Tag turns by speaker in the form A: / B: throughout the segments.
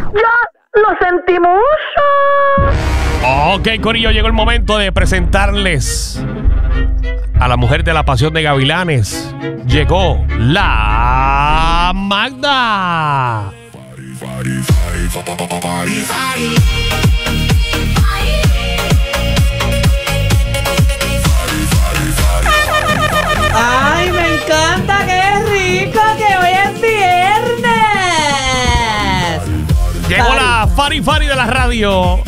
A: Ya lo sentimos.
B: Ok, corillo, llegó el momento de presentarles a la mujer de la pasión de gavilanes. Llegó la Magda.
C: ¡Ay, me encanta! ¡Qué rico! ¡Que hoy es viernes!
B: Llegó la Fari Fari de la radio.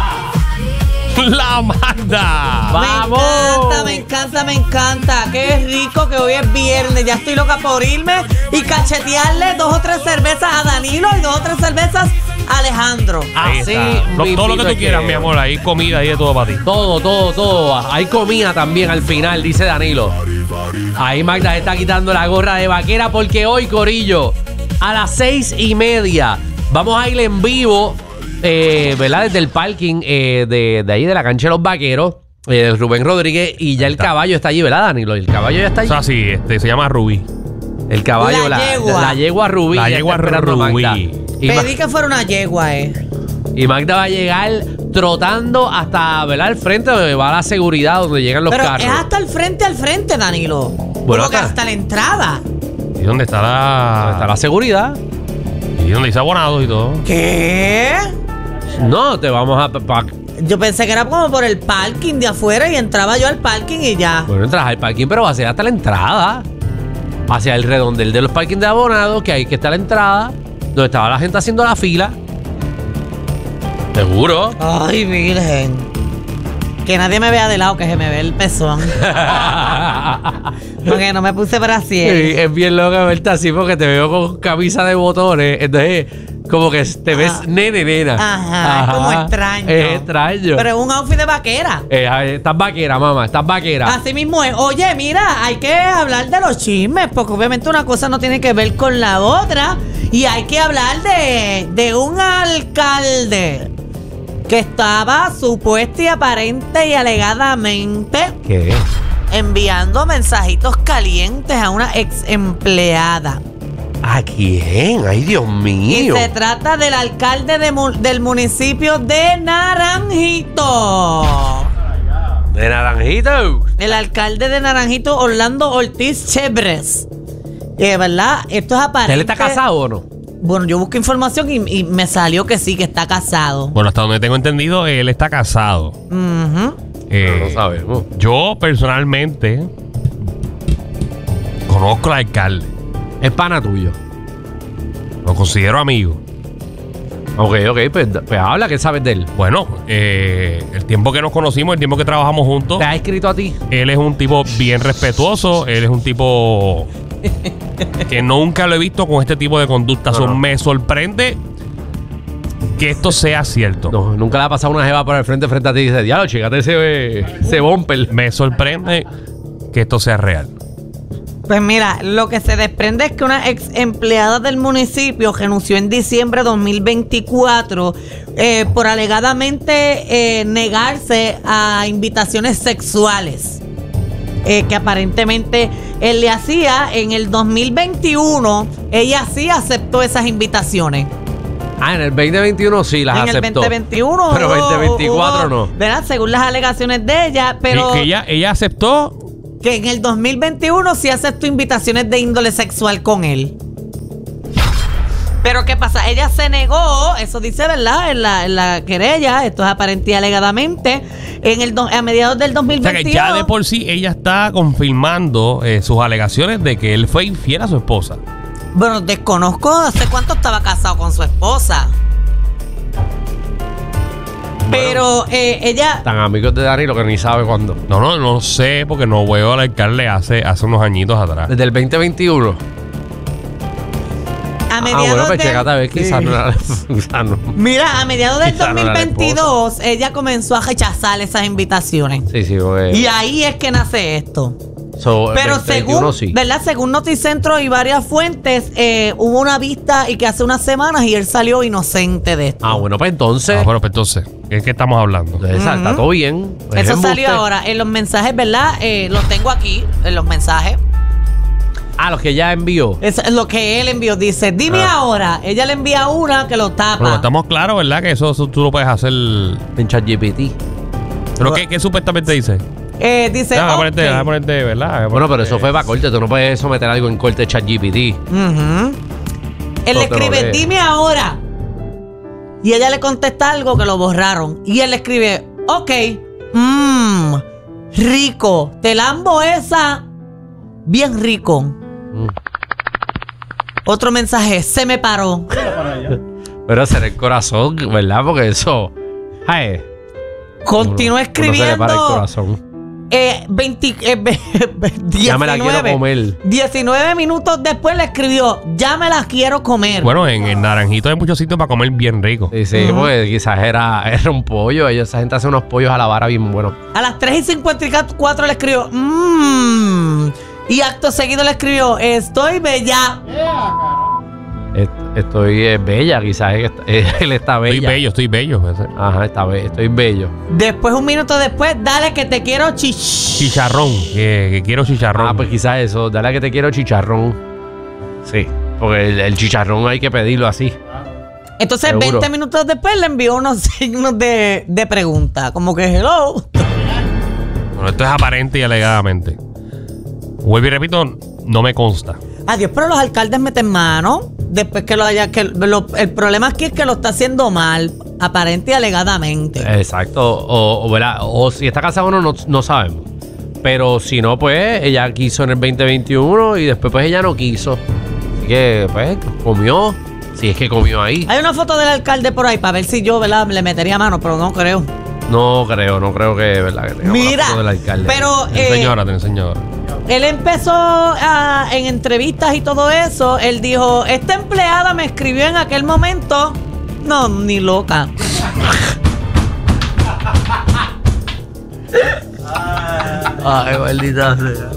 B: La Magda.
C: ¡Vamos! Me encanta. ¡Qué rico que hoy es viernes! Ya estoy loca por irme y cachetearle 2 o 3 cervezas a Danilo y 2 o 3 cervezas a Alejandro.
B: Así, todo lo que tú quieras, mi amor. Hay comida, hay de todo para ti.
D: Todo. Hay comida también al final, dice Danilo. Ahí Magda se está quitando la gorra de vaquera porque hoy, corillo, a las 6:30 vamos a ir en vivo, ¿verdad? Desde el parking de ahí de la cancha de los vaqueros, Rubén Rodríguez, y ya el caballo está allí, ¿verdad, Danilo? El caballo ya está allí.
B: O sea, sí, se llama Rubí.
D: El caballo, la yegua Rubí.
B: La yegua Rubí.
C: Pedí que fuera una yegua,
D: Y Magda va a llegar trotando hasta, ¿verdad? Al frente donde va la seguridad, donde llegan los carros.
C: Pero es hasta el frente, Danilo.
D: Bueno,
C: que hasta la entrada.
B: ¿Y dónde está
D: ¿Dónde está la seguridad?
B: ¿Y dónde dice abonados y todo?
C: ¿Qué?
D: No, te vamos a...
C: Yo pensé que era como por el parking de afuera y entraba yo al parking y ya.
D: Bueno, entras al parking, pero va a ser hasta la entrada. Hacia el redondel de los parkings de abonados, que ahí que está la entrada, donde estaba la gente haciendo la fila. ¿Seguro?
C: Ay, virgen. Que nadie me vea de lado, que se me ve el pezón. Porque no me puse brasier.
D: Sí, es bien loco verte así porque te veo con camisa de botones. Entonces, como que te ves nena.
C: Ajá, es como extraño.
D: Es extraño.
C: Pero es un outfit de vaquera.
D: Estás vaquera, mamá, estás vaquera.
C: Así mismo es. Oye, mira, hay que hablar de los chismes, porque obviamente una cosa no tiene que ver con la otra. Y hay que hablar de un alcalde que estaba supuesta y aparente y alegadamente
D: ¿Qué?
C: enviando mensajitos calientes a una ex empleada.
D: ¿A quién? Ay, Dios mío.
C: Y se trata del alcalde del municipio de Naranjito.
D: ¿De Naranjito?
C: El alcalde de Naranjito, Orlando Ortiz Chebres. ¿Verdad? Esto es aparente.
D: ¿Él está casado o no?
C: Bueno, yo busqué información y me salió que sí, que está casado.
B: Bueno, hasta donde tengo entendido, él está casado.
C: Uh-huh.
D: No sabemos.
B: Yo personalmente conozco al alcalde.
D: Es pana tuyo.
B: Lo considero amigo.
D: Ok, pues habla, ¿qué sabes de él?
B: Bueno, el tiempo que nos conocimos, el tiempo que trabajamos juntos,
D: ¿Te ha escrito a ti?
B: él es un tipo bien respetuoso. Él es un tipo que nunca lo he visto con este tipo de conducta.
D: No.
B: Me sorprende que esto sea cierto.
D: No, nunca le ha pasado una jeva por el frente a ti y dice, diablo, chicate ese bumper.
B: Me sorprende que esto sea real.
C: Pues mira, lo que se desprende es que una ex empleada del municipio renunció en diciembre de 2024 por alegadamente negarse a invitaciones sexuales que aparentemente él le hacía. En el 2021 ella sí aceptó esas invitaciones.
D: En el 2021 sí las aceptó.
C: En el 2021
D: pero 2024 no.
C: ¿Verdad? Según las alegaciones de ella, pero
B: que ella aceptó.
C: que en el 2021 sí aceptó invitaciones de índole sexual con él. Pero ¿qué pasa? Ella se negó, eso dice, ¿verdad? En la querella, esto es aparente y alegadamente, a mediados del 2022. O sea
B: que ya de por sí ella está confirmando sus alegaciones de que él fue infiel a su esposa.
C: Bueno, desconozco hace cuánto estaba casado con su esposa. Pero ella...
D: Tan amigos de Danilo que ni sabe cuándo.
B: No sé, porque no veo al alcalde hace unos añiñitos atrás.
D: Desde el 2021.
C: A mediados
D: bueno, pues checate a ver, quizás no.
C: Mira, a mediados del
D: Quizás no era la
C: 2022, ella comenzó a rechazar esas invitaciones.
D: Sí, porque...
C: Y ahí es que nace esto. Pero según,
D: sí.
C: ¿verdad? Según Noticentro y varias fuentes, hubo una vista y que hace unas semanas y él salió inocente de esto.
D: Bueno, pues entonces...
B: Bueno, pues entonces, ¿qué es que estamos hablando?
D: Está todo bien.
C: Eso salió ahora. En los mensajes, ¿verdad? Los tengo aquí, en los mensajes.
D: Ah, los que ella envió.
C: Eso es lo que él envió. Dice, dime ahora. Ella le envía una que lo tapa.
B: Bueno, estamos claros, ¿verdad? Que eso tú lo puedes hacer.
D: En ChatGPT.
B: ¿Pero qué supuestamente dice?
C: Dice,
B: Déjame
C: ok.
B: ponerte, ¿verdad?
D: Bueno, pero eso fue para corte. Tú no puedes someter algo en corte ChatGPT.
C: Ujú. Él le
D: No te lo
C: escribe,
D: lee.
C: dime ahora. Y ella le contesta algo que lo borraron. Y él le escribe, ok, rico, te lambo esa, bien rico. Otro mensaje, se me paró.
D: Pero será el corazón, ¿verdad? Porque eso... Ay,
C: Continúa
D: uno se le para el
C: escribiendo.
D: corazón.
C: 19,
D: Ya me la quiero comer.
C: 19 minutos después le escribió, ya me las quiero comer.
B: Bueno, en Naranjito hay muchos sitios para comer bien rico.
D: Sí, pues quizás era un pollo. Esa gente hace unos pollos a la vara bien buenos.
C: A las 3:54 le escribió, y acto seguido le escribió, estoy bella.
D: Estoy bella, quizás él está bella.
B: Estoy bello.
D: Ajá, estoy bello.
C: Después, un minuto después, dale que te quiero
B: Chicharrón, que quiero chicharrón.
D: Ah, pues quizás eso. Dale que te quiero chicharrón. Sí, porque el chicharrón hay que pedirlo así.
C: Entonces,
D: Seguro.
C: 20 minutos después le envió unos signos de pregunta, como que hello.
B: Bueno, esto es aparente y alegadamente. Vuelvo y repito, no me consta.
C: Adiós, pero los alcaldes meten mano. Después que el problema aquí es que lo está haciendo mal, aparente y alegadamente.
D: Exacto. O si está casado o no sabemos. Pero si no, pues ella quiso en el 2021 y después pues ella no quiso. Así que pues comió. Si es que comió ahí.
C: Hay una foto del alcalde por ahí para ver si yo, ¿verdad?, le metería mano, pero no creo.
D: No creo que, ¿verdad? Que tengamos la
C: Mira,
D: foto del alcalde.
C: pero
B: Te enseño ahora.
C: él empezó en entrevistas y todo eso. Él dijo, esta empleada me escribió en aquel momento. No, ni loca.
D: Ay, maldita sea.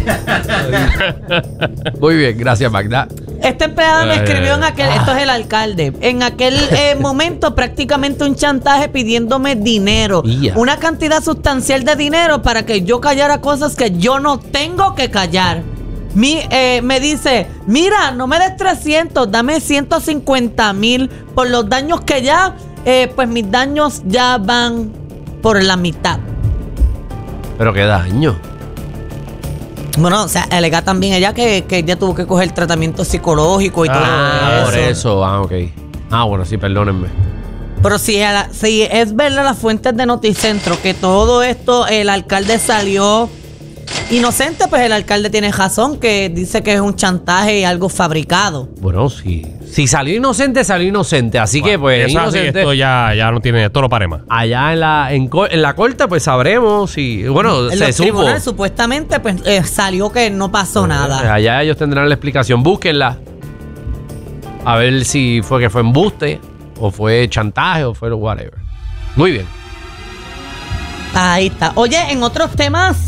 D: Muy bien, gracias, Magda.
C: Esta empleada me escribió en aquel, esto es el alcalde, en aquel momento prácticamente un chantaje pidiéndome dinero,
D: Ya.
C: una cantidad sustancial de dinero para que yo callara cosas que yo no tengo que callar. Me dice, mira, no me des 300, dame 150,000 por los daños que ya, pues mis daños ya van por la mitad.
D: Pero qué daño.
C: Bueno, o sea, alega también ella que ella tuvo que coger tratamiento psicológico y todo eso.
D: Por eso. Ah, ok. Ah, bueno, sí, perdónenme.
C: Pero si es verdad las fuentes de Noticentro que todo esto el alcalde salió inocente, pues el alcalde tiene razón, que dice que es un chantaje y algo fabricado.
D: Bueno, sí. Si salió inocente, salió inocente. Así que, pues,
B: Eso así,
D: inocente.
B: esto ya no tiene, esto no pare más.
D: Allá en la corte, pues sabremos si. Bueno,
C: En
D: se
C: los
D: supo.
C: tribunales supuestamente pues salió que no pasó nada.
D: Allá ellos tendrán la explicación. Búsquenla. A ver si fue que fue embuste, o fue chantaje, o fue whatever. Muy bien.
C: Ahí está. Oye, en otros temas,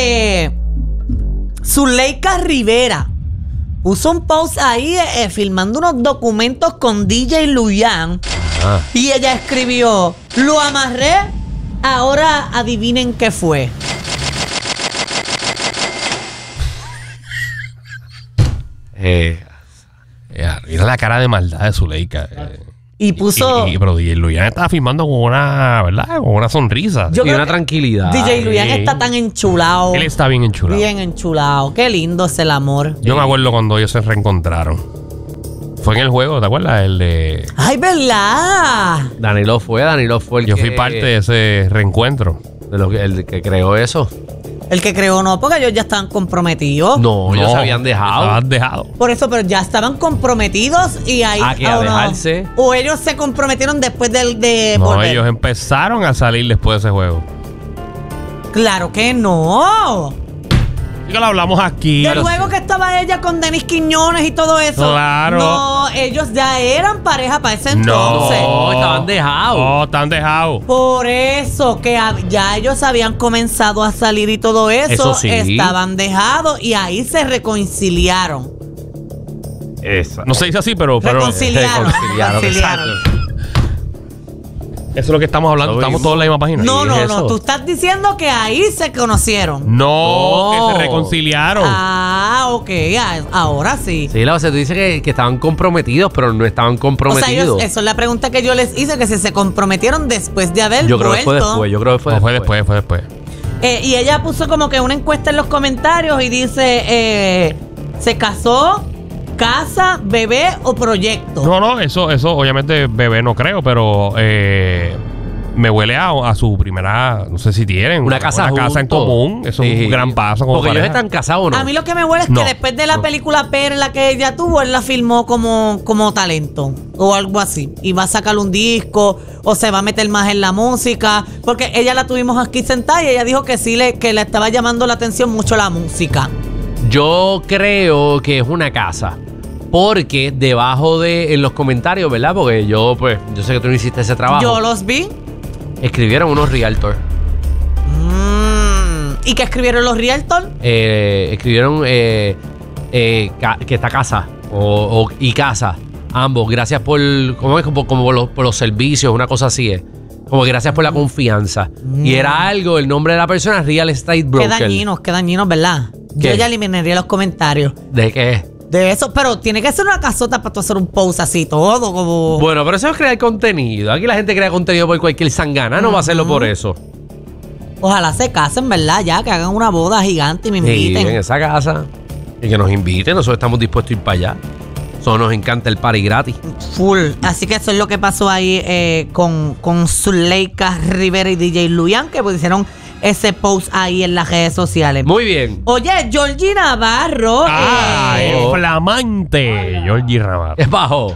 C: Zuleika Rivera puso un post ahí filmando unos documentos con DJ Luyan.
D: Ah.
C: Y ella escribió, lo amarré, ahora adivinen qué fue.
B: Mira la cara de maldad de Zuleika.
C: Y puso...
B: Pero DJ Luyan estaba filmando con una, ¿verdad? Con una sonrisa.
C: Yo
D: Y
C: creo
D: una
C: que
D: tranquilidad.
C: DJ Luyan
B: Sí.
C: está tan enchulado.
B: Él está bien enchulado.
C: Bien enchulado. Qué lindo es el amor.
B: Yo me acuerdo cuando ellos se reencontraron. Fue en el juego, ¿te acuerdas? El de...
C: ¡Ay, verdad!
D: Danilo fue el
B: Yo
D: que...
B: fui parte de ese reencuentro.
D: el que creó eso.
C: El que creó no, porque ellos ya estaban comprometidos.
D: No, ellos se habían dejado.
B: Estaban dejados.
C: Por eso, pero ya estaban comprometidos y ahí...
D: ¿A qué? ¿A
C: no.
D: dejarse?
C: O ellos se comprometieron después de
B: No,
C: volver.
B: ellos empezaron a salir después de ese juego.
C: Claro que no.
B: Y que lo hablamos aquí.
C: Del juego que estaba ella con Denis Quiñones y todo eso.
B: Claro.
C: No, ellos ya eran pareja para ese entonces.
D: No, estaban dejados.
B: No, están dejados.
C: Por eso que ya ellos habían comenzado a salir y todo eso.
D: Eso sí.
C: Estaban dejados y ahí se reconciliaron.
D: Eso.
B: No se dice así, pero
C: Reconciliaron.
D: Reconciliaron,
C: Reconciliaron.
D: exacto.
B: Eso es lo que estamos hablando.
D: Lo
B: Estamos
D: mismo.
B: todos en la misma página.
C: No,
D: ¿Qué
C: no,
D: es
C: no.
D: eso?
C: Tú estás diciendo que ahí se conocieron.
B: No,
D: No.
B: que se reconciliaron.
C: Ah, ok. Ahora sí.
D: Sí, la tú dices que estaban comprometidos, pero no estaban
C: O sea,
D: comprometidos.
C: eso es la pregunta que yo les hice, que si se comprometieron después de haber
D: Yo creo que
C: vuelto.
D: fue después. Yo creo que fue
B: No,
D: después.
B: fue después.
C: Y ella puso como que una encuesta en los comentarios y dice, ¿se casó, casa, bebé o proyecto?
B: No, eso obviamente bebé no creo, pero me huele a su primera, no sé si tienen
D: Una casa
B: en
D: juntos.
B: común. Eso es
D: Sí.
B: un gran paso como
D: Porque ellos
B: pareja.
D: están casados, ¿o no?
C: A mí lo que me huele es
B: No.
C: que después de la película Perla que ella tuvo, él la filmó como talento o algo así. Y va a sacar un disco o se va a meter más en la música. Porque ella la tuvimos aquí sentada y ella dijo que sí, que le estaba llamando la atención mucho la música.
D: Yo creo que es una casa. Porque debajo en los comentarios, ¿verdad? Porque yo sé que tú no hiciste ese trabajo.
C: Yo los vi.
D: Escribieron unos realtors.
C: ¿Y qué escribieron los realtors?
D: Escribieron que está casa y casa. Ambos. Gracias por, ¿cómo es? Como por los servicios, una cosa así es. Como que gracias por la confianza. Y era algo, el nombre de la persona, Real Estate Broker.
C: Qué dañinos, ¿verdad?
D: ¿Qué?
C: Yo ya eliminaría los comentarios
D: ¿De qué?
C: de eso, pero tiene que ser una casota para tú hacer un post así, todo como...
D: Bueno, pero eso es crear contenido. Aquí la gente crea contenido por cualquier sangana. No va a hacerlo por eso.
C: Ojalá se casen, ¿verdad? Ya, que hagan una boda gigante y me
D: Sí,
C: inviten.
D: en esa casa. Y que nos inviten. Nosotros estamos dispuestos a ir para allá. Eso nos encanta el party gratis.
C: Full. Así que eso es lo que pasó ahí con Zuleika Rivera y DJ Luyan, que pusieron ese post ahí en las redes sociales.
D: Muy bien.
C: Oye, Georgie Navarro
B: El flamante Georgie Navarro.
D: Es bajo.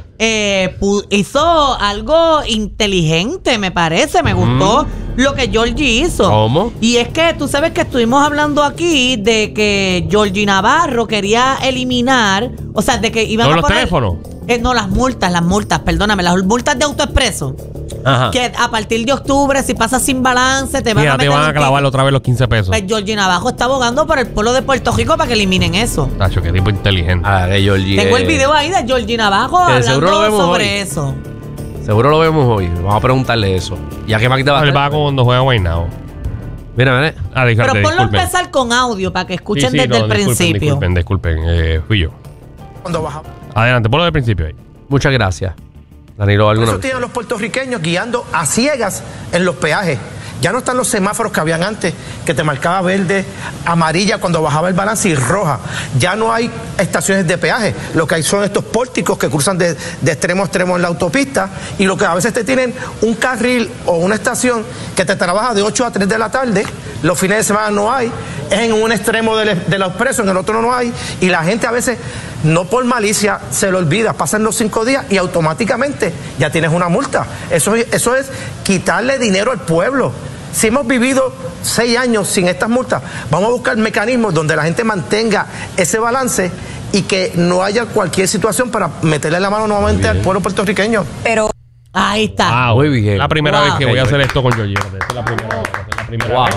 C: hizo algo inteligente, me parece. Me gustó lo que Georgie hizo.
D: ¿Cómo?
C: Y es que tú sabes que estuvimos hablando aquí de que Georgie Navarro quería eliminar, o sea, de que iban
B: ¿Todos
C: a
B: los
C: poner...
B: teléfonos?
C: No, las multas, perdóname, las multas de AutoExpreso.
D: Ajá.
C: Que a partir de octubre, si pasas sin balance, te van
B: Mira,
C: a
B: te
C: meter
B: van a
C: un
B: clavar
C: ticket.
B: otra vez los 15 pesos.
C: Pues Georgie Navarro está abogando por el pueblo de Puerto Rico para que eliminen eso.
B: Tacho, qué tipo inteligente.
D: Ah, que Georgie.
C: Tengo el video ahí de Georgie Navarro
D: Que seguro lo
C: hablando
D: vemos
C: sobre
D: hoy.
C: eso.
D: Seguro lo vemos hoy. Vamos a preguntarle eso. Ya que Magda va a
B: Él
D: estar-
B: va cuando juega Guaynabo.
D: Mira, mira.
B: Ah,
C: Pero ponlo a
B: disculpen.
C: empezar con audio para que escuchen
B: Sí, sí,
C: desde
B: no,
C: el principio.
B: Disculpen, fui yo.
E: Cuando bajaba.
B: Adelante, ponlo del principio ahí.
D: Muchas gracias. Danilo,
E: Por
D: ¿alguna
E: eso
D: vez?
E: tienen los puertorriqueños guiando a ciegas en los peajes. Ya no están los semáforos que habían antes, que te marcaba verde, amarilla cuando bajaba el balance y roja. Ya no hay estaciones de peaje. Lo que hay son estos pórticos que cruzan de extremo a extremo en la autopista y lo que a veces te tienen un carril o una estación que te trabaja de 8 a 3 de la tarde, los fines de semana no hay, es en un extremo de los expresos, en el otro no hay, y la gente a veces, no por malicia, se lo olvida, pasan los 5 días y automáticamente ya tienes una multa. Eso es quitarle dinero al pueblo. Si hemos vivido 6 años sin estas multas, vamos a buscar mecanismos donde la gente mantenga ese balance y que no haya cualquier situación para meterle la mano nuevamente al pueblo puertorriqueño.
C: Ahí está.
B: Ah,
D: muy bien.
B: La primera
C: Wow.
B: vez que voy a hacer esto con Georgie. Esta es la primera vez. Esta es la primera
D: Wow.
B: vez.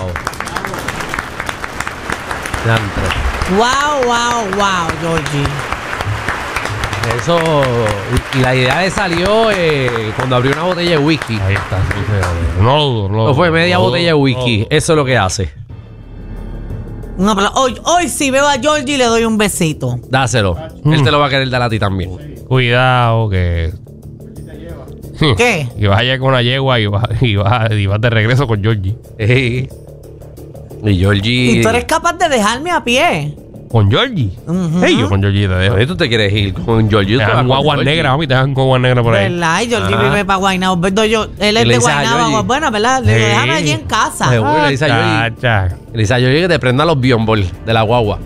D: Diantre.
C: Wow, Georgie.
D: Eso. Y la idea le salió cuando abrió una botella de whisky.
B: Ahí está. Sí, sí, no lo dudo.
D: No fue media botella de whisky. Eso es lo que hace.
C: Un aplauso. Hoy si veo a Georgie le doy un besito.
D: Dáselo. Él te lo va a querer dar a ti también.
B: Cuidado que...
C: ¿Qué?
B: Y vas allá con una yegua y vas de regreso con Georgie.
D: Ey. Y Georgie.
C: Y tú eres capaz de dejarme a pie.
B: ¿Con Georgie?
C: Ujú.
B: Hey, yo con Georgie te dejo.
D: Ahí tú te quieres ir con Georgie.
B: Te
D: tú vas
B: dejan
D: con
B: guaguas
D: Georgie.
B: negras, mami. Te dejan guaguas negras por ahí.
C: ¿Verdad? Y Georgie
D: Ajá.
C: vive para Guaynabo. Él
D: Y
C: es
D: le
C: de
D: dices a
C: Guaynabo.
D: Georgie.
C: Bueno, ¿verdad? Le
B: Sí.
C: déjame allí en casa.
D: Seguro, le dice a Georgie.
B: Chacha.
D: Le dice a Georgie que te prenda los biombol de la guagua.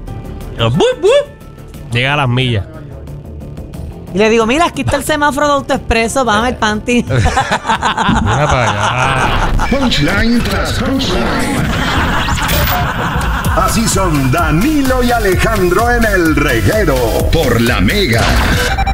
B: Llega a las millas.
C: Y le digo, mira, aquí está el semáforo de AutoExpreso. Bájame el panty.
B: Mira para allá.
F: Punchline tras punchline. Así son Danilo y Alejandro en el reguero por la Mega.